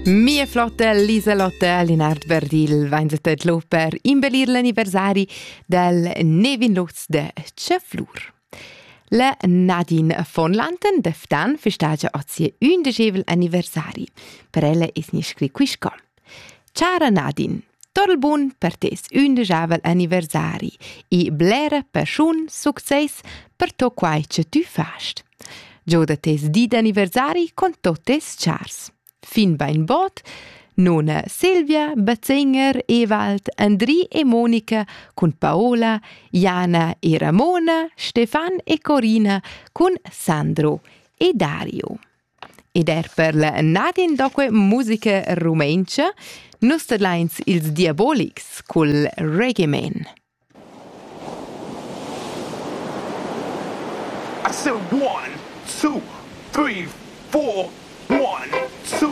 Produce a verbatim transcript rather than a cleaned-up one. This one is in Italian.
Mia flotta Lieselotte Linard Verdil vainzetet lo per imbellir l'anniversari del Nevin Lutz de Tscheflur. La Nadine von Lanten deftan festagia oggi undecevel anniversari. Per ella es ni scri quiscom. Ciara Nadine, tot il bun per tes undecevel anniversari e blera per schon success per to quai che tu fast. Gioda tes dit anniversari con tot tes chars. Fin bein bot, nona Silvia, Batzinger, Ewald, Andri e Monica, con Paola, Jana e Ramona, Stefan e Corina, con Sandro e Dario. Ed er per la Nadine doque musica rumencia, nusterleins ils Diabolics col Reggae Man. I said one, two, three, four, one, two.